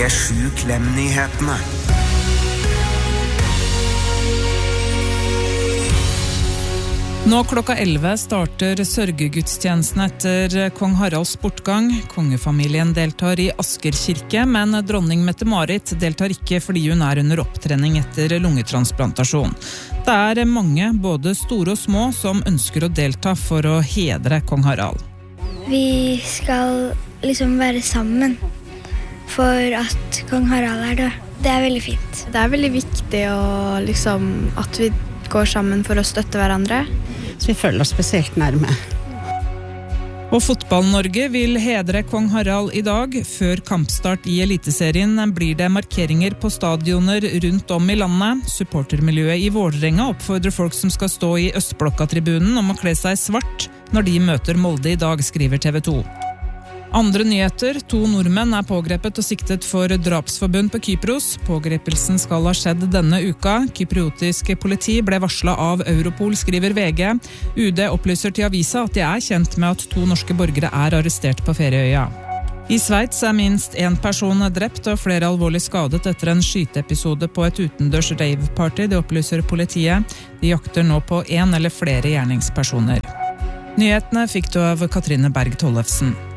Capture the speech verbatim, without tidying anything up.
P sju Klem-nyhetene. Nå klokka elleve starter sørgegudstjenesten etter kong Haralds bortgang. Kongefamilien deltar i Asker kirke, men dronning Mette-Marit deltar ikke fordi hun er under opptrening etter lungetransplantasjon. Det er mange, både store og små, som ønsker å delta for å hedre kong Harald. Vi skal liksom være sammen for at kong Harald er død. Det er veldig fint. Det er veldig viktig å, liksom, at vi går sammen for å støtte hverandre. Så vi føler oss spesielt nærme. Og Fotball-Norge vil hedre kong Harald i dag. Før kampstart i Eliteserien blir det markeringer på stadioner rundt om i landet. Supportermiljøet i Vålerenga oppfordrer folk som skal stå i Østblokka-tribunen om å kle seg svart når de møter Molde i dag, skriver T V to. Andre nyheter, to nordmenn er pågrepet og siktet for drapsforbund på Kypros. Pågrepelsen skal ha skjedd denne uka. Kypriotisk politi ble varslet av Europol, skriver V G. U D opplyser til avisa at de er kjent med at to norske borgere er arrestert på Ferieøya. I Sveits er minst en person drept og flere alvorlig skadet etter en skyteepisode på et utendørs rave-party, det opplyser politiet. De jakter nå på en eller flere gjerningspersoner. Nyhetene fikk du av Katrine Berg Tollefsen.